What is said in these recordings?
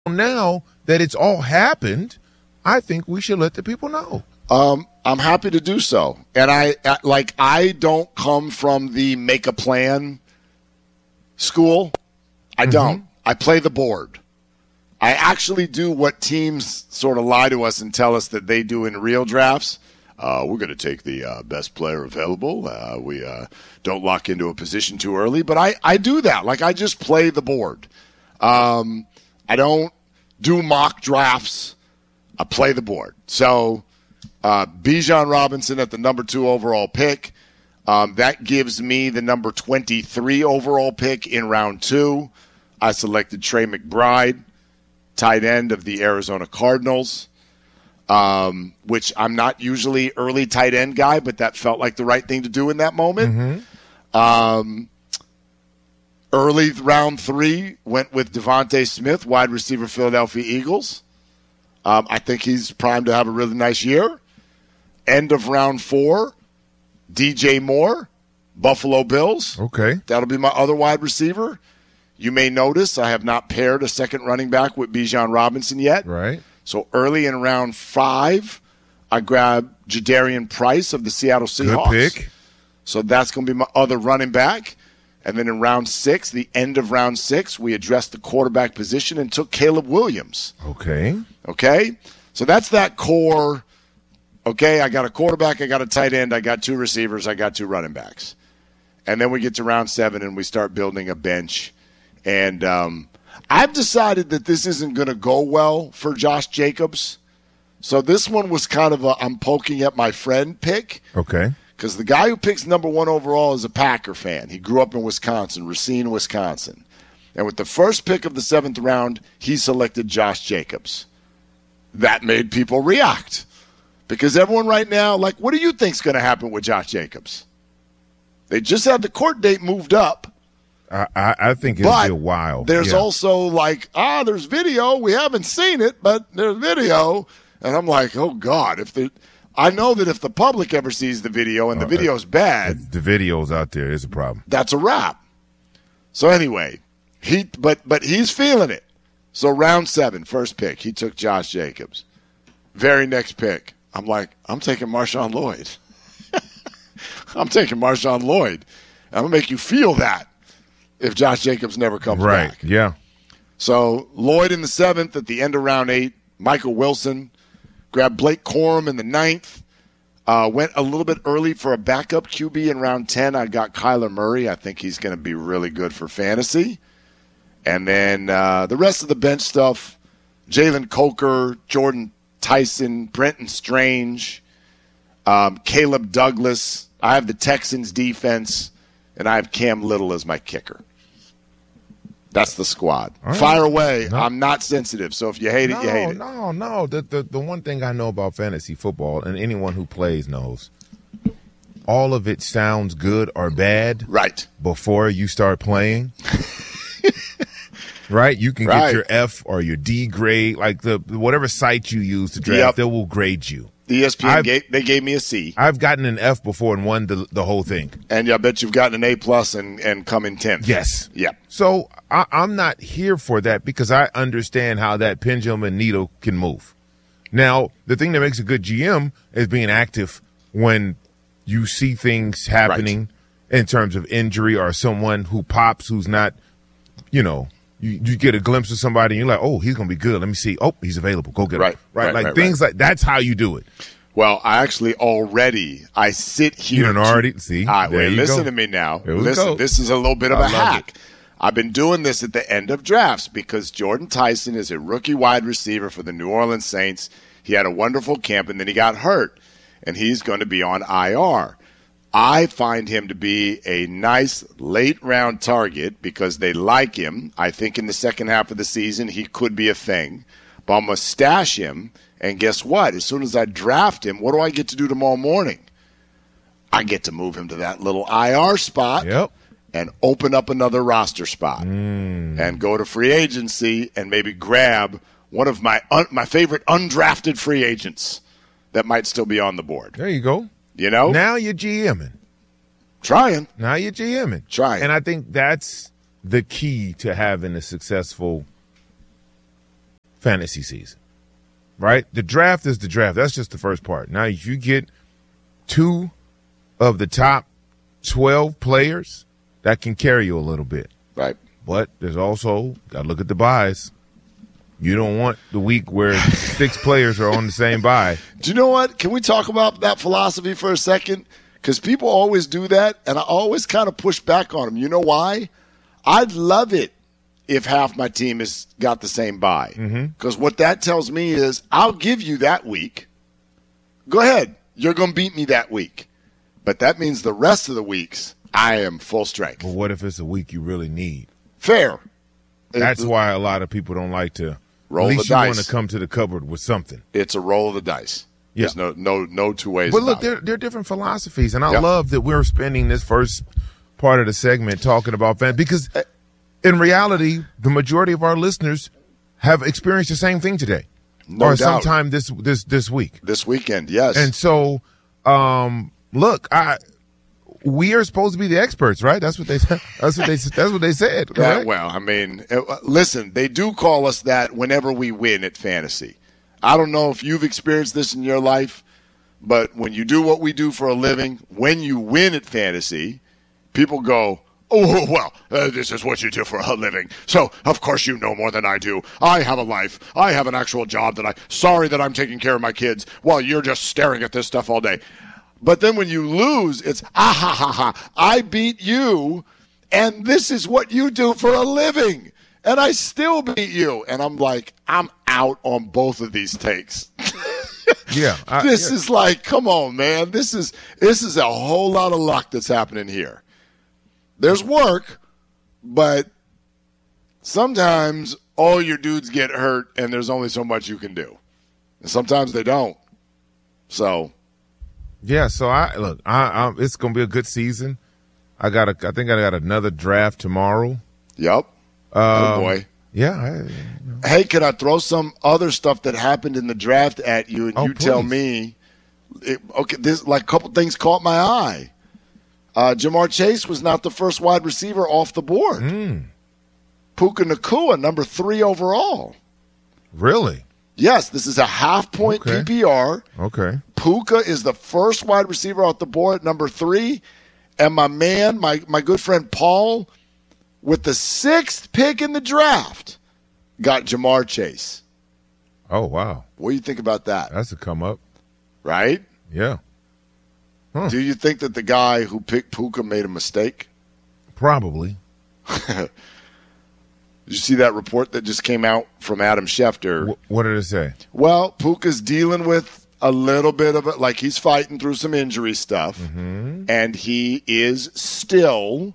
Now that it's all happened, I think we should let the people know. I'm happy to do so. And I don't come from the make a plan school. I don't. I play the board. I actually do what teams sort of lie to us and tell us that they do in real drafts. We're going to take the best player available. We don't lock into a position too early. But I do that. Like, I just play the board. I don't do mock drafts. I play the board. So Bijan Robinson at the number 2 overall pick. That gives me the number 23 overall pick in round 2. I selected Trey McBride, tight end of the Arizona Cardinals, which I'm not usually early tight end guy, but that felt like the right thing to do in that moment. Early round 3 went with Devontae Smith, wide receiver, Philadelphia Eagles. I think he's primed to have a really nice year. End of round 4, DJ Moore, Buffalo Bills. Okay. That'll be my other wide receiver. You may notice I have not paired a second running back with Bijan Robinson yet. Right. So early in round 5, I grabbed Jadarian Price of the Seattle Seahawks. Good pick. So that's going to be my other running back. And then in round 6, the end of round 6, we addressed the quarterback position and took Caleb Williams. Okay. So that's that core. Okay, I got a quarterback, I got a tight end, I got 2 receivers, I got 2 running backs. And then we get to round 7 and we start building a bench. And I've decided that this isn't going to go well for Josh Jacobs. So this one was kind of I'm poking at my friend pick. Okay. Because the guy who picks number 1 overall is a Packer fan. He grew up in Wisconsin, Racine, Wisconsin. And with the first pick of the 7th round, he selected Josh Jacobs. That made people react. Because everyone right now, like, what do you think's going to happen with Josh Jacobs? They just had the court date moved up. I think it'll be a while. There's also like, there's video. We haven't seen it, but there's video. And I'm like, oh, God. I know that if the public ever sees the video and the video's bad. The video's out there is a problem. That's a wrap. So anyway, but he's feeling it. So round 7, first pick, he took Josh Jacobs. Very next pick, I'm like, I'm taking Marshawn Lloyd. I'm taking Marshawn Lloyd. I'm going to make you feel that if Josh Jacobs never comes back. Right, yeah. So Lloyd in the 7th, at the end of round 8, Michael Wilson. Grabbed Blake Corum in the 9th. Went a little bit early for a backup QB in round 10. I got Kyler Murray. I think he's going to be really good for fantasy. And then the rest of the bench stuff, Jalen Coker, Jordan Tyson, Brenton Strange, Caleb Douglas. I have the Texans defense, and I have Cam Little as my kicker. That's the squad. Right. Fire away. No. I'm not sensitive, so if you hate it, you hate it. No. The one thing I know about fantasy football, and anyone who plays knows, all of it sounds good or bad right before you start playing. Right? You can get your F or your D grade, like whatever site you use to draft, they will grade you. The ESPN they gave me a C. I've gotten an F before and won the whole thing. And I bet you've gotten an A+ and come in 10th. Yes. Yeah. So I'm not here for that because I understand how that pendulum and needle can move. Now, the thing that makes a good GM is being active when you see things happening in terms of injury or someone who pops who's not, you get a glimpse of somebody and you're like, oh, he's going to be good. Let me see. Oh, he's available. Go get him. Right. Things like that's how you do it. Well, I sit here. You don't already see. Listen to me now. Listen, this is a little bit of a hack. I've been doing this at the end of drafts because Jordan Tyson is a rookie wide receiver for the New Orleans Saints. He had a wonderful camp, and then he got hurt, and he's going to be on IR. I find him to be a nice late-round target because they like him. I think in the second half of the season he could be a thing. But I'm going to stash him, and guess what? As soon as I draft him, what do I get to do tomorrow morning? I get to move him to that little IR spot and open up another roster spot and go to free agency and maybe grab one of my favorite undrafted free agents that might still be on the board. There you go. Now you're GMing. Trying. Now you're GMing. Trying. And I think that's the key to having a successful fantasy season, right? The draft is the draft. That's just the first part. Now, if you get 2 of the top 12 players, that can carry you a little bit. Right. But there's also got to look at the buys. You don't want the week where 6 players are on the same buy. Do you know what? Can we talk about that philosophy for a second? Because people always do that, and I always kind of push back on them. You know why? I'd love it if half my team has got the same buy. Because what that tells me is I'll give you that week. Go ahead. You're going to beat me that week. But that means the rest of the weeks, I am full strength. But what if it's a week you really need? Fair. That's why a lot of people don't like to. Roll at least the you dice. want to come to the cupboard with something. It's a roll of the dice. Yeah. There's no two ways But look, about it. there are different philosophies, and I love that we're spending this first part of the segment talking about fans because in reality, the majority of our listeners have experienced the same thing today, No or doubt. sometime this week. This weekend, yes. And so, look, we are supposed to be the experts, right? That's what they said. That's what they said. Yeah, Correct? well, I mean, listen, they do call us that whenever we win at fantasy. I don't know if you've experienced this in your life, but when you do what we do for a living, when you win at fantasy, people go, oh, well, this is what you do for a living. So, of course, you know more than I do. I have a life. I have an actual job sorry that I'm taking care of my kids while you're just staring at this stuff all day. But then when you lose, it's, ha, ha, ha, I beat you, and this is what you do for a living. And I still beat you. And I'm like, I'm out on both of these takes. Yeah. This is like, come on, man. This is a whole lot of luck that's happening here. There's work, but sometimes all your dudes get hurt and there's only so much you can do. And sometimes they don't. So. Yeah, so it's going to be a good season. I think I got another draft tomorrow. Yep. Oh, boy. Yeah. Hey, can I throw some other stuff that happened in the draft at you, and you please. tell me? This like a couple things caught my eye. Jamar Chase was not the first wide receiver off the board. Puka Nacua, number 3 overall. Really? Yes, this is a half-point PPR. Okay. Puka is the first wide receiver off the board at number 3. And my man, my good friend Paul, with the 6th pick in the draft, got Jamar Chase. Oh, wow. What do you think about that? That's a come up. Right? Yeah. Do you think that the guy who picked Puka made a mistake? Probably. Did you see that report that just came out from Adam Schefter? What did it say? Well, Puka's dealing with a little bit of it, like he's fighting through some injury stuff, and he is still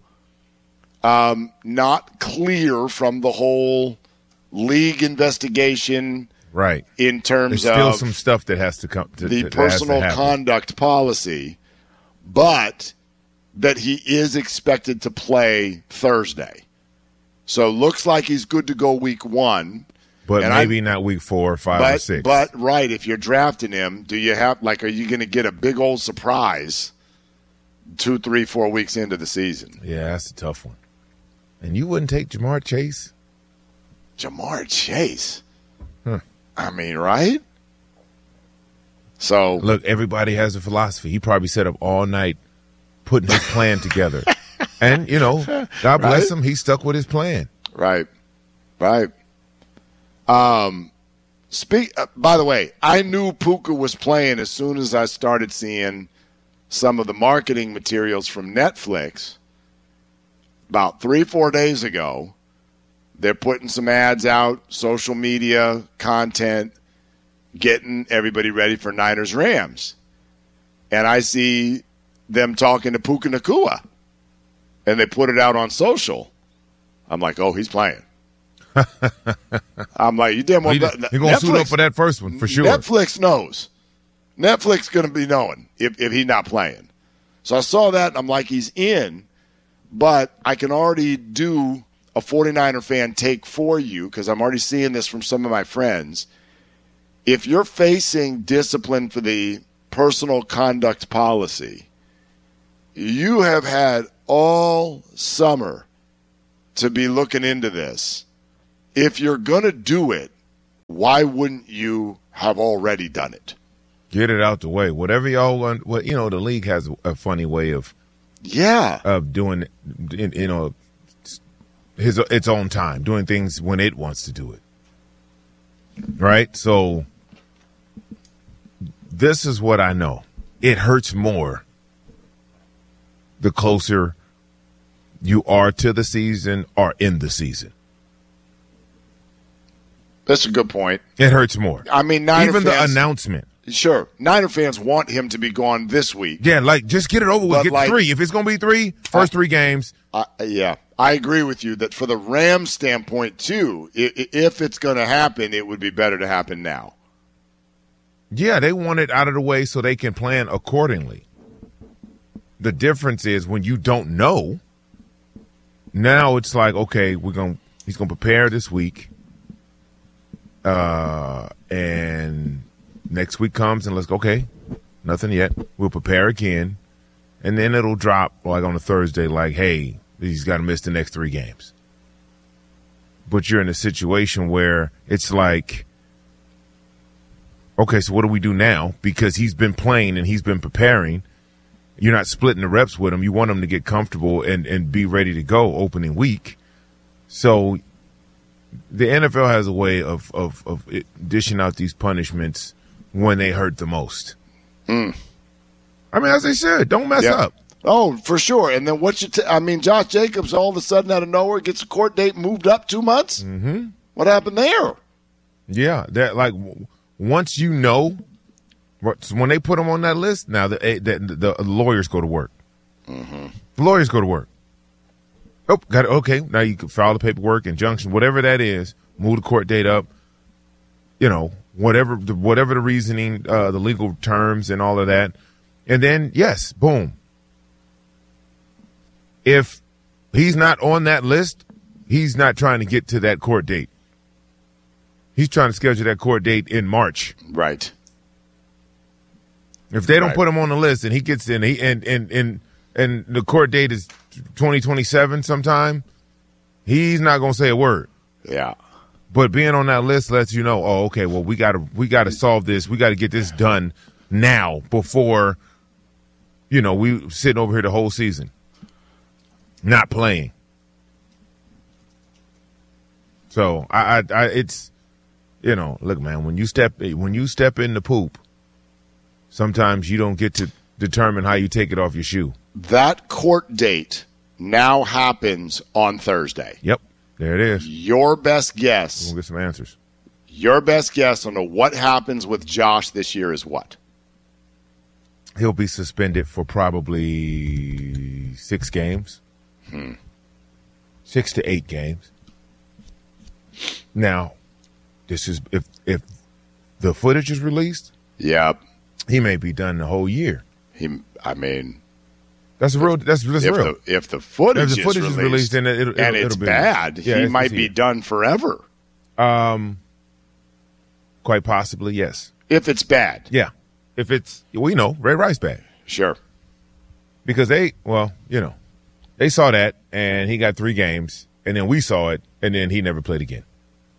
not clear from the whole league investigation. Right. In terms There's still of some stuff that has to come to the that personal has to happen. conduct policy, but that he is expected to play Thursday. So looks like he's good to go week 1. But and maybe not week 4 or 5 or 6. But, right, if you're drafting him, do you have, like, are you going to get a big old surprise 2, 3, 4 weeks into the season? Yeah, that's a tough one. And you wouldn't take Jamar Chase? Jamar Chase? I mean, right? So look, everybody has a philosophy. He probably sat up all night putting his plan together. And, God bless him, he stuck with his plan. Right. By the way, I knew Puka was playing as soon as I started seeing some of the marketing materials from Netflix. About 3-4 days ago, they're putting some ads out, social media, content, getting everybody ready for Niners-Rams. And I see them talking to Puka Nacua, and they put it out on social. I'm like, oh, he's playing. I'm like, you damn well. You're going to suit up for that first one, for sure. Netflix knows. Netflix going to be knowing if he's not playing. So I saw that, and I'm like, he's in, but I can already do a 49er fan take for you because I'm already seeing this from some of my friends. If you're facing discipline for the personal conduct policy, you have had all summer to be looking into this. If you're going to do it, Why wouldn't you have already done it? Get it out the way. Whatever y'all want. Well, the league has a funny way of doing, its own time, doing things when it wants to do it. Right? So this is what I know. It hurts more the closer you are to the season or in the season. That's a good point. It hurts more. I mean, the announcement. Sure. Niner fans want him to be gone this week. Yeah, just get it over with. Get 3. If it's going to be 3, first 3 games. Yeah, I agree with you that for the Rams standpoint, too, if it's going to happen, it would be better to happen now. Yeah, they want it out of the way so they can plan accordingly. The difference is when you don't know, now it's like, okay, he's going to prepare this week. And next week comes and let's go, okay, nothing yet. We'll prepare again. And then it'll drop like on a Thursday, like, hey, he's got to miss the next 3 games. But you're in a situation where it's like, okay, so what do we do now? Because he's been playing and he's been preparing. You're not splitting the reps with him. You want him to get comfortable and be ready to go opening week. So the NFL has a way of dishing out these punishments when they hurt the most. I mean, as they should. Don't mess up. Oh, for sure. And then Josh Jacobs all of a sudden out of nowhere gets a court date moved up 2 months? Mm-hmm. What happened there? Yeah, once you know, when they put him on that list, now the lawyers go to work. Mm-hmm. The lawyers go to work. Oh, got it. Okay, now you can file the paperwork, injunction, whatever that is, move the court date up, whatever the reasoning, the legal terms and all of that. And then, yes, boom. If he's not on that list, he's not trying to get to that court date. He's trying to schedule that court date in March. Right. If they don't put him on the list and he gets in, and the court date is 2027 sometime, he's not going to say a word. Yeah. But being on that list lets you know, oh, okay, well, we got to solve this. We got to get this done now before, we sitting over here the whole season, not playing. So it's, look, man, when you step in the poop, sometimes you don't get to determine how you take it off your shoe. That court date now happens on Thursday. Yep, there it is. Your best guess. We'll get some answers. Your best guess on what happens with Josh this year is what? He'll be suspended for probably 6 games. 6 to 8 games. Now, this is if the footage is released. Yep. He may be done the whole year. That's real. That's real. If the footage is released, then it'll it's be bad, he might be done forever. Quite possibly, yes. If it's bad, yeah. If it's, Ray Rice bad, sure. Because they saw that and he got 3 games, and then we saw it, and then he never played again.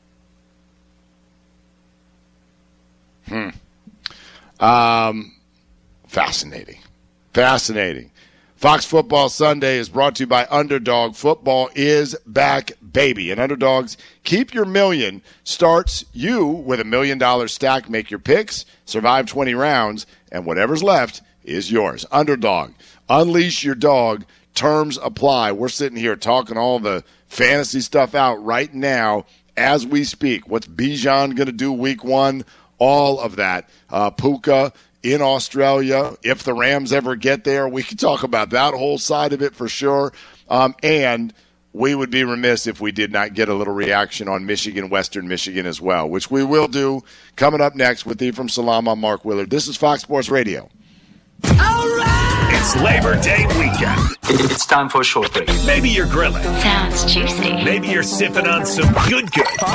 Fascinating. Fox Football Sunday is brought to you by Underdog. Football is back, baby. And Underdog's Keep Your Million starts you with $1 million stack. Make your picks, survive 20 rounds, and whatever's left is yours. Underdog, unleash your dog. Terms apply. We're sitting here talking all the fantasy stuff out right now as we speak. What's Bijan going to do week 1? All of that. Puka in Australia. If the Rams ever get there, we can talk about that whole side of it for sure. And we would be remiss if we did not get a little reaction on Michigan, Western Michigan as well, which we will do coming up next with Ephraim Salam. I'm Mark Willard. This is Fox Sports Radio. All right! It's Labor Day weekend. It's time for a short break. Maybe you're grilling. Sounds juicy. Maybe you're sipping on some good.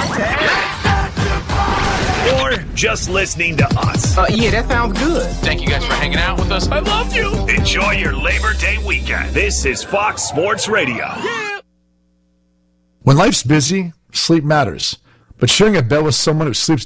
Or just listening to us. Yeah, that sounds good. Thank you guys for hanging out with us. I love you. Enjoy your Labor Day weekend. This is Fox Sports Radio. Yeah. When life's busy, sleep matters. But sharing a bed with someone who sleeps